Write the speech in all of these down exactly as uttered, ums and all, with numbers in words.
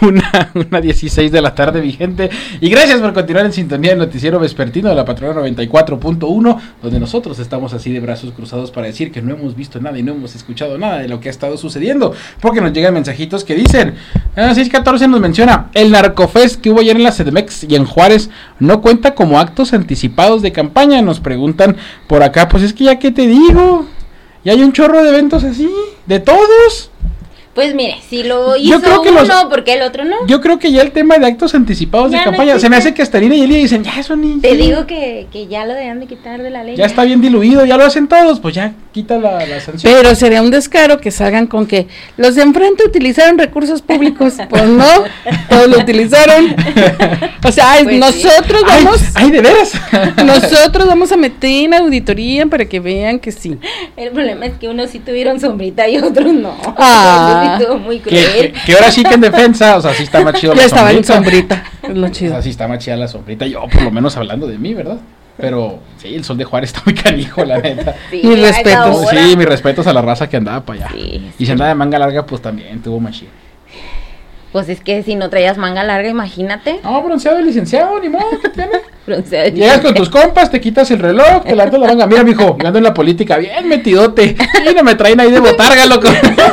una, una dieciséis de la tarde, vigente. Y gracias por continuar en sintonía del noticiero vespertino de la Patrona noventa y cuatro punto uno, donde nosotros estamos así de brazos cruzados para decir que no hemos visto nada y no hemos escuchado nada de lo que ha estado sucediendo, porque nos llegan mensajitos que dicen, ah, seis catorce nos menciona, el narcofest que hubo ayer en la CDMX y en Juárez no cuenta como actos anticipados de campaña. Nos preguntan por acá, pues es que ya que te digo, y hay un chorro de eventos así, de todos. Pues mire, si lo hizo uno, los, ¿por qué el otro no? Yo creo que ya el tema de actos anticipados ya de campaña, no se me hace que hasta Lina y Elia dicen, ya eso ni... Te digo que, que ya lo deben de quitar de la ley. Ya está bien diluido, ya lo hacen todos, pues ya quita la, la sanción. Pero sería un descaro que salgan con que los de enfrente utilizaron recursos públicos, pues no, todos lo utilizaron. O sea, pues nosotros sí. vamos... Ay, ay, de veras. Nosotros vamos a meter en auditoría para que vean que sí. El problema es que unos sí tuvieron sombrita y otros no. Ah. Muy cruel. Que, que, que ahora sí que en defensa, o sea, sí está más chido ya la estaba sombrita. en sombrita, es lo chido. O sea, sí está más chida la sombrita, yo por lo menos hablando de mí, ¿verdad? Pero sí, el sol de Juárez está muy canijo, la neta. Sí, mis respetos. Sí, mis respetos a la raza que andaba para allá. Sí, y sí. si andaba de manga larga, pues también tuvo más chido. Pues es que si no traías manga larga, imagínate. No, bronceado y licenciado, ni modo, ¿qué tiene? Bronceado. Llegas con tus compas, te quitas el reloj, te levantas la manga. Mira, mijo, yo ando en la política bien metidote. Y no me traen ahí de botarga, loco.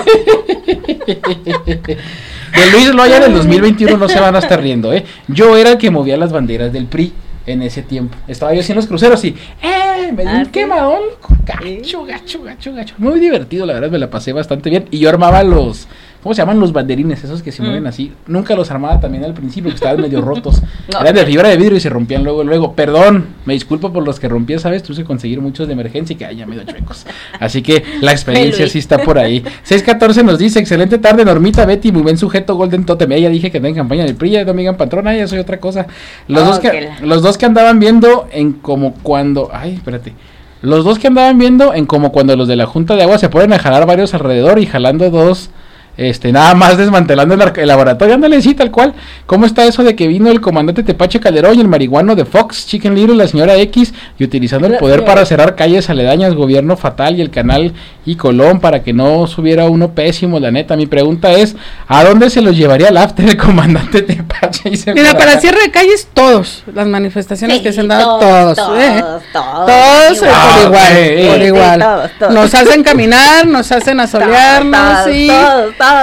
De Luis Loya en el dos mil veintiuno no se van a estar riendo, ¿eh? Yo era el que movía las banderas del P R I en ese tiempo. Estaba yo así en los cruceros y ¡eh! Me dio un quemadón. Gacho, gacho, gacho, gacho. Muy divertido, la verdad, me la pasé bastante bien. Y yo armaba los... ¿Cómo se llaman los banderines? Esos que se mm. mueven así. Nunca los armaba también al principio, que estaban medio rotos. No. Eran de fibra de vidrio y se rompían luego, luego. Perdón, me disculpo por los que rompí esa vez. Tuve que conseguir muchos de emergencia y que haya medio chuecos. Así que la experiencia sí está por ahí. seis catorce nos dice, excelente tarde, Normita, Betty, muy buen sujeto, Golden Totem. Ella dije que anda en campaña del P R I, no me digan patrona, ya soy otra cosa. Los, oh, dos que, la... los dos que andaban viendo en como cuando... Ay, espérate. Los dos que andaban viendo en como cuando los de la Junta de Agua se ponen a jalar varios alrededor y jalando dos... Este, nada más desmantelando el, el laboratorio, ándale, sí, tal cual. ¿Cómo está eso de que vino el comandante Tepache Calderón y el marihuano de Fox, Chicken Little, la señora X, y utilizando el poder para cerrar calles aledañas, gobierno fatal y el canal y Colón para que no subiera uno pésimo, la neta? Mi pregunta es, ¿a dónde se los llevaría el after el comandante Tepache? Y Mira, para cierre de calles, todos, las manifestaciones sí, que se han dado, todos, todos, eh. todos, todos igual. por igual, eh, por eh, igual. Sí, todos, todos. Nos hacen caminar, nos hacen asolearnos, todos, sí. todos, todos.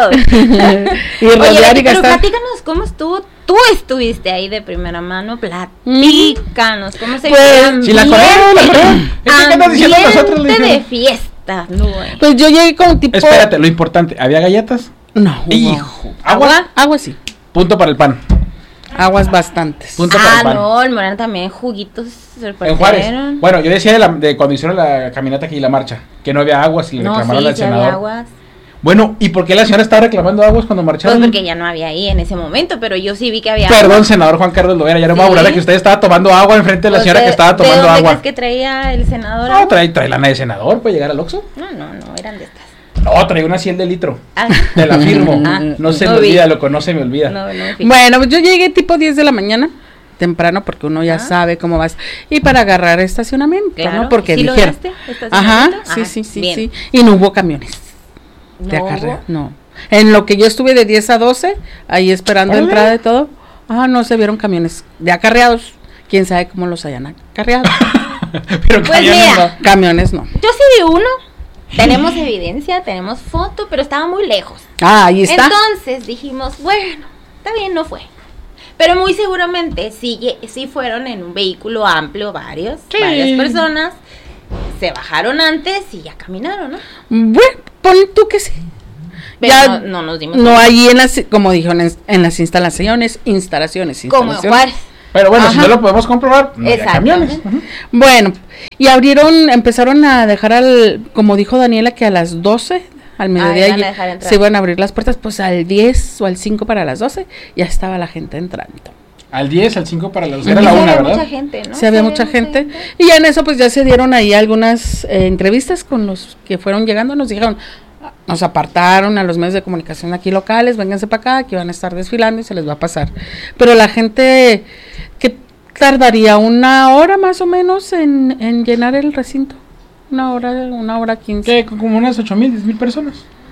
y Oye, Betty, y pero platícanos cómo estuvo. Tú estuviste ahí de primera mano, platícanos cómo se pues, si la corrieron, la corrieron. ¿Qué estás diciendo nosotros? De fiesta, no, pues yo llegué con tipo. Espérate, lo importante, ¿había galletas? No. Hijo. ¿Agua? Agua, agua sí. Punto para el pan. Aguas bastantes. Punto ah, para el pan. No, el Moreno también, juguitos. En Juárez. Bueno, yo decía de, la, de cuando hicieron la caminata aquí y la marcha, que no había aguas y le no, reclamaron sí, al sí senador. Había aguas. Bueno, ¿y por qué la señora estaba reclamando aguas cuando marcharon? Pues porque ya no había ahí en ese momento, pero yo sí vi que había Perdón, agua. senador Juan Carlos Loera, ya no me voy a burlar de que usted estaba tomando agua enfrente de la señora de, que estaba tomando ¿de dónde agua. ¿Crees que traía el senador? No, trae, trae lana de senador, ¿puede llegar al Oxxo? No, no, no, eran de estas. No, traía una cien de litro. Ah. Te la firmo. Ah, no se no me vi. olvida, loco, no se me olvida. No, no, bueno, yo llegué tipo diez de la mañana. Temprano porque uno ya ah. sabe cómo vas y para agarrar estacionamiento, claro. ¿no? Porque ¿Sí dijeron, ajá, sí, sí, sí, Bien. sí, y no hubo camiones no de acarreo, no. En lo que yo estuve de diez a doce, ahí esperando ¿Vale? entrada y todo, ah, no se vieron camiones de acarreados, quién sabe cómo los hayan acarreado. Pero pues camiones mira, no. Camiones no. Yo sí vi uno. Tenemos evidencia, tenemos foto, pero estaba muy lejos. Ah, ahí está. Entonces dijimos, bueno, está bien, no fue. Pero muy seguramente sí, sí fueron en un vehículo amplio, varios, sí. varias personas, se bajaron antes y ya caminaron, ¿no? Bueno, pon tú que sí. Pero ya no, no nos dimos No ahí en las, como dijeron, en, en las instalaciones, instalaciones, Como en Juárez. Pero bueno, Ajá. si no lo podemos comprobar, no hay camiones. Uh-huh. Bueno, y abrieron, empezaron a dejar al, como dijo Daniela, que a las doce al mediodía ah, se iban a abrir las puertas, pues al diez o al cinco para las doce ya estaba la gente entrando. Al diez, al cinco para las doce, era la una, ¿verdad? Mucha gente, ¿no? Sí, había mucha gente, gente. Y ya en eso pues ya se dieron ahí algunas eh, entrevistas con los que fueron llegando, nos dijeron, nos apartaron a los medios de comunicación aquí locales, vénganse para acá, que van a estar desfilando y se les va a pasar. Pero la gente, que tardaría una hora más o menos en, en llenar el recinto. Una hora, una hora quince. ¿Qué? Como unas ocho mil, diez mil personas.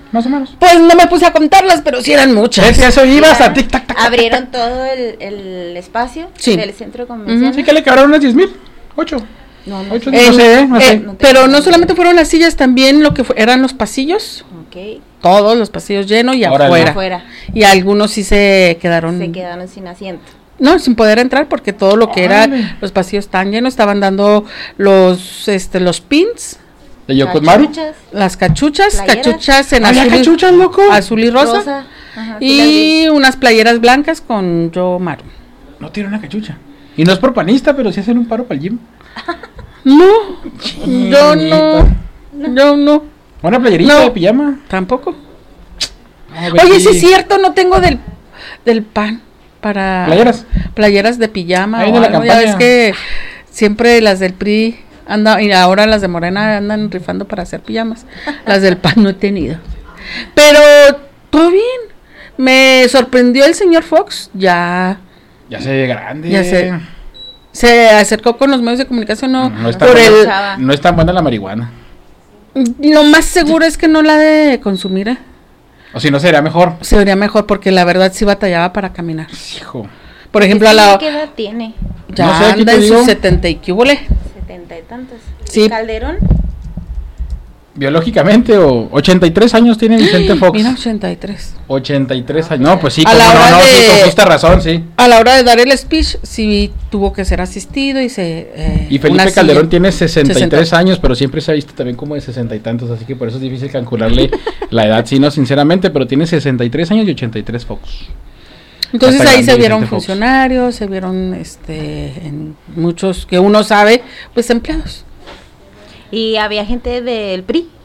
más o menos. Pues no me puse a contarlas, pero sí eran muchas. Es que eso ibas Ya a tic tac tac. Abrieron todo el, el espacio Sí. del centro de convenciones. Sí que le cabraron unas diez mil, ocho. No, no Ocho, sé. no sé, ¿eh? no sé. Eh, pero no solamente fueron las sillas, también lo que fue, eran los pasillos, Ok. todos los pasillos llenos y Órale. afuera. Afuera. Y algunos sí se quedaron, Se quedaron sin asiento. no, sin poder entrar porque todo lo que era Órale. los pasillos estaban llenos, estaban dando los este los pins, ¿De Yokomaru? Cachuchas, las cachuchas, Playeras. cachuchas en ¿Había azul, y- cachuchas, loco? azul y rosa, rosa. Ajá, sí las vi. y unas playeras blancas con Yo Maru. No tiene una cachucha. Y no es por panista, pero sí hacen un paro para el gym. No, yo no, yo no, Una playerita No. de pijama. tampoco. A ver Oye, si- sí es cierto, no tengo del, del pan para ¿Playeras? playeras de pijama Ahí o de la algo. Ya ves campaña. que siempre las del P R I andan, y ahora las de Morena andan rifando para hacer pijamas. Las del PAN no he tenido. Pero todo bien. Me sorprendió el señor Fox, ya Ya se ve grande. Ya sé. se acercó con los medios de comunicación, no, No está por bueno. el, Chava. No es tan buena la marihuana. lo más seguro es que no la de consumir, ¿eh? O si no, sería mejor. Se vería mejor porque la verdad sí batallaba para caminar. Hijo. Por ejemplo, a la ¿Qué edad tiene? ya No sé, aquí anda te en digo. sus setenta y qué hubole. Setenta y tantos. Sí. Calderón. Biológicamente, o ochenta y tres años tiene Vicente Fox. Mira, ochenta y tres. ochenta y tres años. No, pues sí, A como la no, hora no, de- sí, con justa razón, sí. A la hora de dar el speech, sí tuvo que ser asistido y se... eh, Y Felipe una Calderón silla- tiene sesenta y tres sesenta. años, pero siempre se ha visto también como de sesenta y tantos, así que por eso es difícil calcularle la edad, sí, no, sinceramente, pero tiene sesenta y tres años y ochenta y tres Fox. Entonces Hasta ahí grande se vieron Vicente Fox. funcionarios, se vieron este en muchos que uno sabe, pues empleados. Y había gente del P R I.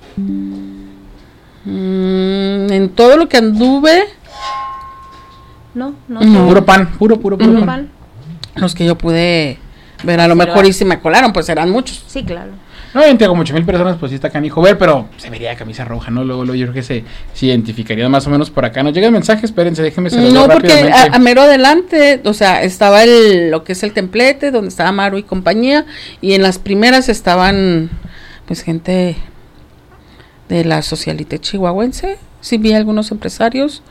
Mm, en todo lo que anduve, No, no. No. sé. Puro pan, puro, puro, puro Puro pan. pan. los que yo pude ver a lo Observar. mejor y si me colaron, pues eran muchos. Sí, claro. No, entre como ocho mil personas, pues sí está canijo ver, pero se vería de camisa roja, ¿no? Luego, luego yo creo que se, se identificaría más o menos por acá. Nos llega el mensaje, espérense, déjenme se los No, leo porque rápidamente. a, a mero adelante, o sea, estaba el lo que es el templete, donde estaba Maru y compañía, y en las primeras estaban, pues, gente de la socialite chihuahuense, sí vi algunos empresarios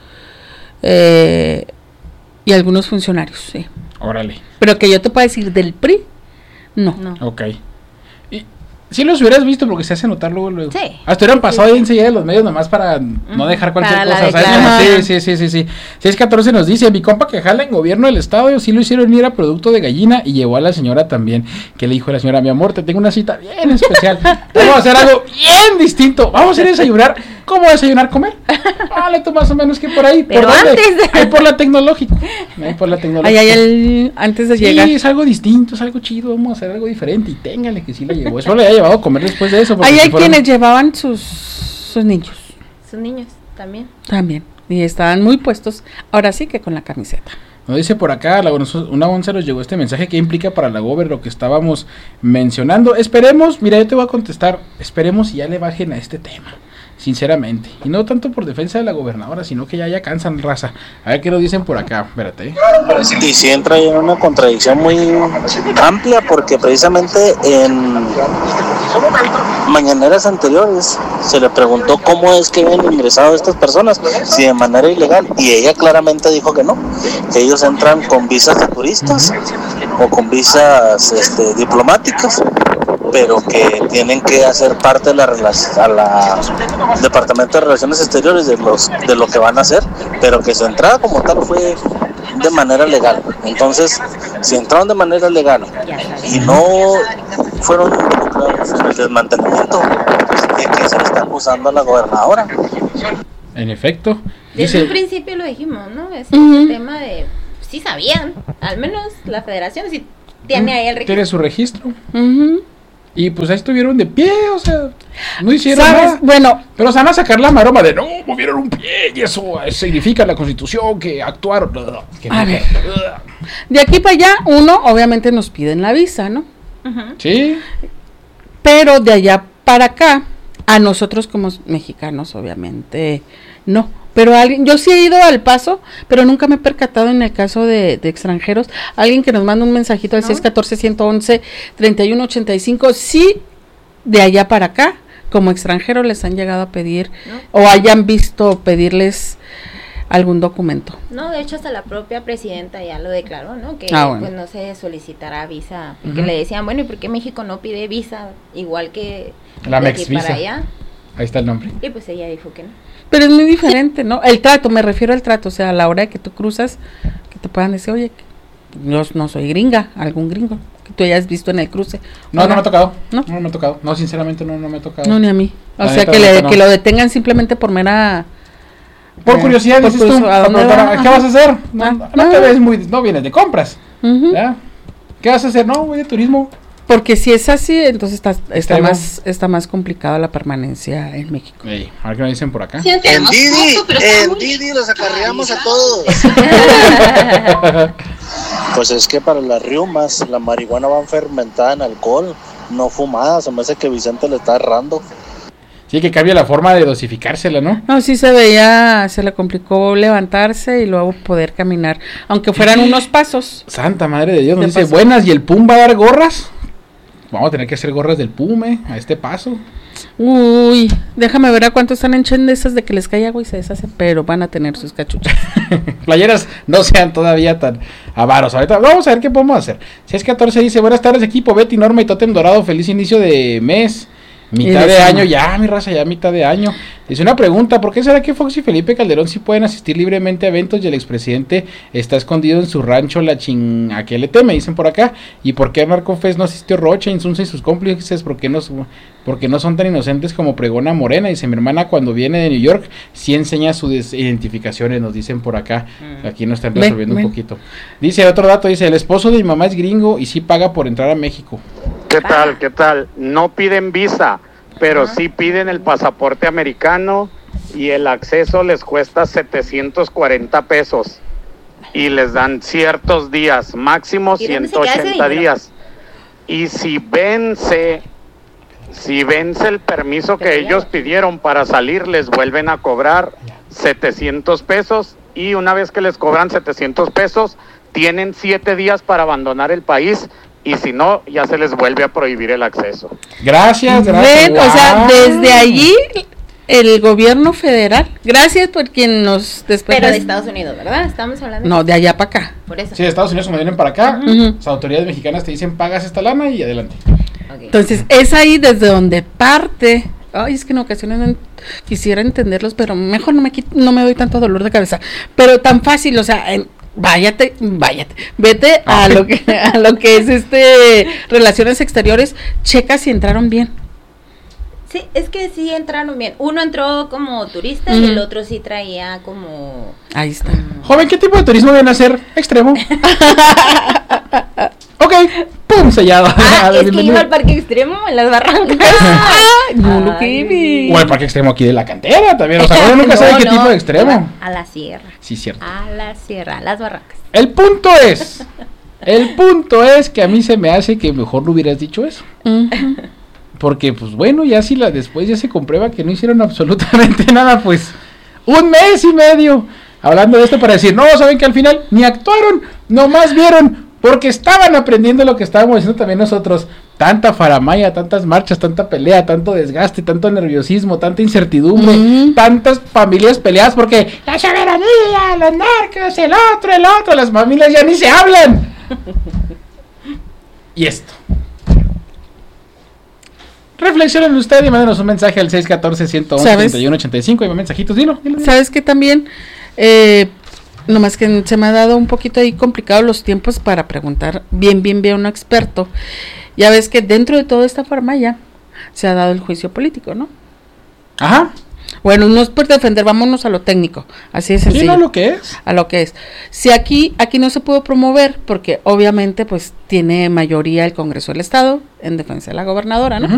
eh, y algunos funcionarios, sí. Órale, Pero que yo te pueda decir del P R I, no. No. ok. Y si los hubieras visto, porque se hace notar luego, luego. Sí. Hasta hubieran pasado ahí enseguida de los medios nomás para no dejar cualquier Para la cosa, ¿sabes? declaración. Sí, sí, sí, sí, sí. seis catorce nos dice, mi compa que jala en gobierno del estado, sí lo hicieron ir a producto de gallina y llevó a la señora también. Que le dijo a la señora, mi amor, te tengo una cita bien especial. Vamos a hacer algo bien distinto. Vamos a ir a desayunar. ¿Cómo desayunar? ¿Comer? Vale, tú más o menos que por ahí. ¿Por Pero dónde? antes. Ahí por la tecnológica. Ahí por la tecnológica. Ahí hay el, antes de Sí, llegar. es algo distinto, es algo chido, vamos a hacer algo diferente y téngale que sí la llevó. Eso le había llevado a comer después de eso. porque Ahí si hay fueron- quienes llevaban sus, sus niños Sus niños también. también. Y estaban muy puestos, ahora sí que con la camiseta. Nos dice por acá, la, una once nos llegó este mensaje que implica para la gober lo que estábamos mencionando. Esperemos, mira, yo te voy a contestar, esperemos y ya le bajen a este tema, sinceramente. Y no tanto por defensa de la gobernadora, sino que ya ya cansan raza. A ver qué nos dicen por acá, espérate. ¿eh? Y sí entra en una contradicción muy amplia porque precisamente en mañaneras anteriores se le preguntó cómo es que habían ingresado estas personas, si de manera ilegal, y ella claramente dijo que no, que ellos entran con visas de turistas o con visas este, diplomáticas, pero que tienen que hacer parte de la relac- a la Departamento de Relaciones Exteriores de los de lo que van a hacer, pero que su entrada como tal fue de manera legal. Entonces, si entraron de manera legal y no fueron involucrados en el desmantelamiento, ¿de qué se le está acusando a la gobernadora? En efecto, Desde dice, un principio lo dijimos, ¿no? Es Ujú. el tema de. Sí sabían, al menos la federación sí tiene ahí el registro. tiene su registro. Ujú. Y pues ahí estuvieron de pie, o sea, no hicieron ¿Sabes? nada. Bueno, Pero se van a sacar la maroma de no, movieron un pie y eso eh, significa la constitución que actuaron. Que A no, ver. que- de aquí para allá, uno obviamente nos piden la visa, ¿no? Ujú. Sí, Pero de allá para acá, a nosotros como mexicanos, obviamente, no. Pero alguien, yo sí he ido al Paso, pero nunca me he percatado en el caso de, de extranjeros. Alguien que nos manda un mensajito al ¿No? seis uno cuatro, uno uno uno, tres uno ocho cinco, sí, de allá para acá, como extranjeros les han llegado a pedir, ¿no? O hayan visto pedirles algún documento. No, de hecho hasta la propia presidenta ya lo declaró, ¿no? Que ah, bueno. pues no se solicitará visa, porque uh-huh. le decían, bueno, ¿y por qué México no pide visa igual que la Mex visa? Para allá? Ahí está el nombre. Y pues ella dijo que no. Pero es muy diferente, ¿no? El trato, me refiero al trato, o sea, a la hora de que tú cruzas, que te puedan decir, oye, yo no soy gringa, algún gringo que tú hayas visto en el cruce. No, no me ha tocado. ¿No? No me ha tocado. No, sinceramente no, no me ha tocado. No, ni a mí. O La sea, neta, que, le, no. que lo detengan simplemente por mera... Por eh, curiosidad, por dices tú, ¿a dónde va? ¿Qué vas a hacer? No, Ah, no ah. te ves muy, no vienes de compras. Uh-huh. ¿Ya? ¿Qué vas a hacer? No, voy de turismo. Porque si es así, entonces está, está más está más complicada la permanencia en México. Ey, a ver qué me dicen por acá. Sí, en Didi, en Didi los acarreamos a todos. Pues es que para las riumas, la marihuana va fermentada en alcohol, no fumada. Se me hace que Vicente le está errando. Sí, que cambia la forma de dosificársela, ¿no? No, sí se veía, se le complicó levantarse y luego poder caminar, aunque fueran unos pasos. Santa madre de Dios, nos ¿Qué dice, pasó? buenas, ¿y el P U M va a dar gorras? Vamos a tener que hacer gorras del P U M, eh, a este paso. Uy, déjame ver a cuánto están en Chen de esas de que les cae agua y se deshacen, pero van a tener sus cachuchas. Playeras no sean todavía tan avaros. Ahorita vamos a ver qué podemos hacer. Si es catorce dice, buenas tardes equipo, Betty, Norma y Totem Dorado, feliz inicio de mes. Mitad de año, ya, mi raza, ya mitad de año. Dice una pregunta, ¿por qué será que Fox y Felipe Calderón sí pueden asistir libremente a eventos y el expresidente está escondido en su rancho la chin... aquel E T, me dicen por acá? ¿Y por qué a Narcofest no asistió Rocha, Insunza y sus cómplices? ¿Por qué no, por qué no son tan inocentes como pregona Morena? Dice, mi hermana cuando viene de New York sí enseña sus identificaciones, nos dicen por acá. Aquí nos están resolviendo ven, un ven. poquito. Dice otro dato, dice, el esposo de mi mamá es gringo y sí paga por entrar a México. ¿Qué tal? ¿Qué tal? No piden visa, pero sí piden el pasaporte americano y el acceso les cuesta setecientos cuarenta pesos y les dan ciertos días, máximo ciento ochenta días. Y si vence, si vence el permiso que ellos pidieron para salir, les vuelven a cobrar setecientos pesos y una vez que les cobran setecientos pesos, tienen siete días para abandonar el país. Y si no, ya se les vuelve a prohibir el acceso. Gracias, gracias. Ven, wow. O sea, desde allí el gobierno federal, gracias por quien nos después. Pero de Estados Unidos, ¿verdad? Estamos hablando. No, de allá para acá. Por eso. Sí, de Estados Unidos, cuando vienen para acá, uh-huh. las autoridades mexicanas te dicen, pagas esta lana y adelante. Okay. Entonces, es ahí desde donde parte. Ay, es que en ocasiones no quisiera entenderlos, pero mejor no me quito, no me doy tanto dolor de cabeza. Pero tan fácil, o sea, en, Váyate, váyate, vete a lo que a lo que es este relaciones exteriores, checa si entraron bien. Sí, es que sí entraron bien. Uno entró como turista Mm. y el otro sí traía como... Ahí está. um, Joven, ¿qué tipo de turismo viene a hacer? Extremo. Ok, pum, sellado. Ah, es que iba al parque extremo en las barrancas. Ay, no lo que vi. O al parque extremo aquí de la cantera también. O sea, uno nunca No, sabe qué no, tipo de extremo. A la sierra. Sí, cierto. A la sierra, a las barrancas. El punto es, el punto es que a mí se me hace que mejor no hubieras dicho eso. Uh-huh. Porque, pues bueno, ya si la después ya se comprueba que no hicieron absolutamente nada, pues un mes y medio hablando de esto para decir, no, saben que al final ni actuaron, nomás vieron, porque estaban aprendiendo lo que estábamos diciendo también nosotros. Tanta faramaya, tantas marchas, tanta pelea, tanto desgaste, tanto nerviosismo, tanta incertidumbre, Mm. tantas familias peleadas porque la soberanía, los narcos, el otro, el otro, las familias ya ni se hablan. Y esto. Reflexionen usted y mándenos un mensaje al seis uno cuatro, uno uno, treinta y uno ochenta y cinco y mensajitos, dilo, dilo, dilo. ¿Sabes qué también? Eh, nomás que se me ha dado un poquito ahí complicado los tiempos para preguntar bien, bien, bien a un experto. Ya ves que dentro de toda esta forma ya se ha dado el juicio político, ¿no? Ajá. Bueno, no es por defender, vámonos a lo técnico, así de sencillo. ¿Y no lo que es? A lo que es. Si aquí, aquí no se pudo promover, porque obviamente pues tiene mayoría el Congreso del Estado en defensa de la gobernadora, ¿no? Uh-huh.